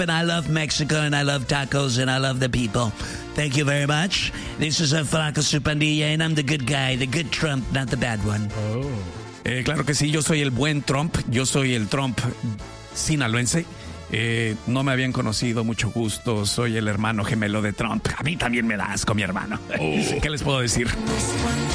And I love Mexico, and I love tacos, and I love the people. Thank you very much. This is Franco Supandilla, and I'm the good guy, the good Trump, not the bad one. Claro que sí, yo soy el buen Trump. Yo soy el Trump sinaloense. No me habían conocido, mucho gusto. Soy el hermano gemelo de Trump. A mí también me da asco mi hermano. ¿Qué les puedo decir?